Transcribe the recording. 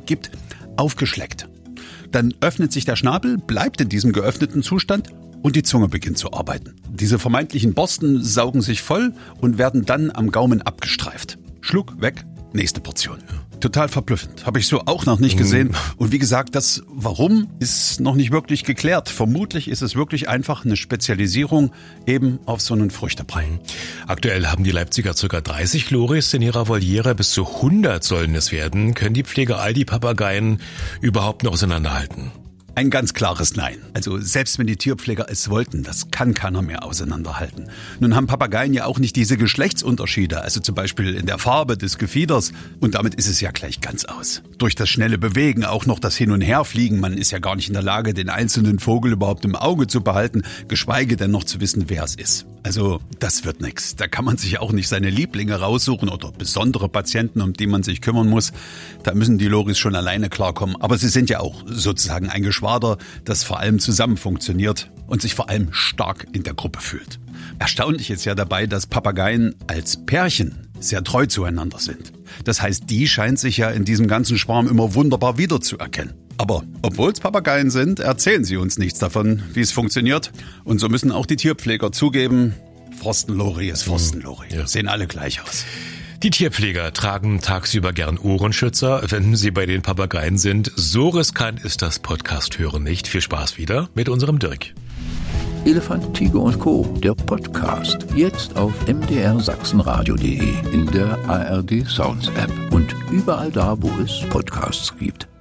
gibt, aufgeschleckt. Dann öffnet sich der Schnabel, bleibt in diesem geöffneten Zustand und die Zunge beginnt zu arbeiten. Diese vermeintlichen Borsten saugen sich voll und werden dann am Gaumen abgestreift. Schluck, weg, nächste Portion. Total verblüffend. Habe ich so auch noch nicht gesehen. Und wie gesagt, das Warum ist noch nicht wirklich geklärt. Vermutlich ist es wirklich einfach eine Spezialisierung eben auf so einen Früchtebrei. Aktuell haben die Leipziger ca. 30 Loris in ihrer Voliere. Bis zu 100 sollen es werden. Können die Pfleger all die Papageien überhaupt noch auseinanderhalten? Ein ganz klares Nein. Also selbst wenn die Tierpfleger es wollten, das kann keiner mehr auseinanderhalten. Nun haben Papageien ja auch nicht diese Geschlechtsunterschiede, also zum Beispiel in der Farbe des Gefieders. Und damit ist es ja gleich ganz aus. Durch das schnelle Bewegen, auch noch das Hin- und Herfliegen, man ist ja gar nicht in der Lage, den einzelnen Vogel überhaupt im Auge zu behalten, geschweige denn noch zu wissen, wer es ist. Also das wird nix. Da kann man sich auch nicht seine Lieblinge raussuchen oder besondere Patienten, um die man sich kümmern muss. Da müssen die Loris schon alleine klarkommen. Aber sie sind ja auch sozusagen ein Geschwader, das vor allem zusammen funktioniert und sich vor allem stark in der Gruppe fühlt. Erstaunlich ist ja dabei, dass Papageien als Pärchen sehr treu zueinander sind. Das heißt, die scheint sich ja in diesem ganzen Schwarm immer wunderbar wiederzuerkennen. Aber obwohl es Papageien sind, erzählen sie uns nichts davon, wie es funktioniert. Und so müssen auch die Tierpfleger zugeben, Forstenlori ist Forstenlori. Ja. Sehen alle gleich aus. Die Tierpfleger tragen tagsüber gern Ohrenschützer, wenn sie bei den Papageien sind. So riskant ist das Podcast-Hören nicht. Viel Spaß wieder mit unserem Dirk. Elefant, Tiger und Co., der Podcast. Jetzt auf mdrsachsenradio.de, in der ARD Sounds App und überall da, wo es Podcasts gibt.